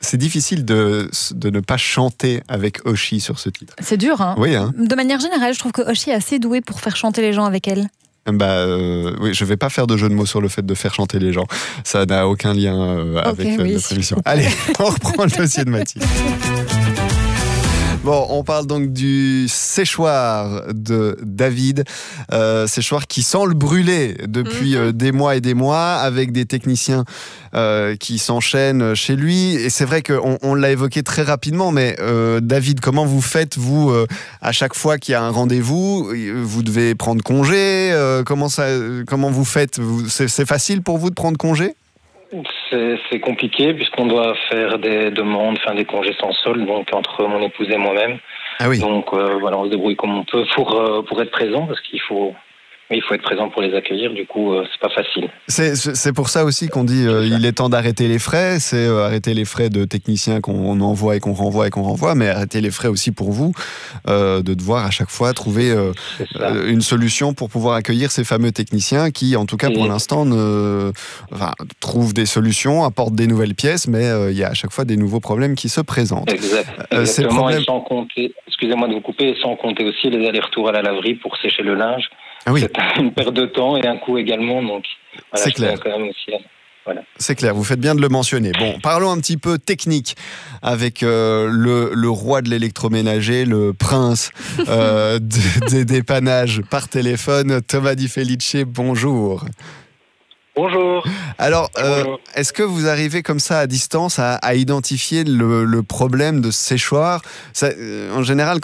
c'est difficile de ne pas chanter avec Oshi sur ce titre. C'est dur, hein. Oui, hein. De manière générale, je trouve que Oshi est assez douée pour faire chanter les gens avec elle. Oui, je vais pas faire de jeu de mots sur le fait de faire chanter les gens. Ça n'a aucun lien avec notre émission. Allez, on reprend le dossier de Mathilde. Bon, on parle donc du séchoir de David. Séchoir qui sent le brûler depuis des mois et des mois, avec des techniciens qui s'enchaînent chez lui. Et c'est vrai qu'on l'a évoqué très rapidement, mais David, comment vous faites, vous, à chaque fois qu'il y a un rendez-vous, vous devez prendre congé, comment vous faites? C'est facile pour vous de prendre congé? C'est compliqué puisqu'on doit faire des demandes, faire des congés sans solde, donc entre mon épouse et moi-même. Ah oui. Donc voilà, on se débrouille comme on peut pour être présent, parce qu'il faut être présent pour les accueillir. Du coup, c'est pas facile. C'est pour ça aussi qu'on dit il est temps d'arrêter les frais. C'est arrêter les frais de techniciens qu'on envoie et qu'on renvoie, mais arrêter les frais aussi pour vous, de devoir à chaque fois trouver une solution pour pouvoir accueillir ces fameux techniciens qui, en tout cas pour l'instant, trouvent des solutions, apportent des nouvelles pièces, mais il y a à chaque fois des nouveaux problèmes qui se présentent. Exactement, et sans compter, excusez-moi de vous couper, sans compter aussi les allers-retours à la laverie pour sécher le linge. Ah oui. C'est une perte de temps et un coût également, donc voilà, c'est clair. Quand même aussi, voilà. C'est clair, vous faites bien de le mentionner. Bon, parlons un petit peu technique avec le roi de l'électroménager, le prince des dépannages par téléphone, Thomas Di Felice, bonjour. Bonjour. Alors, est-ce que vous arrivez comme ça à distance à identifier le problème de séchoir? En général,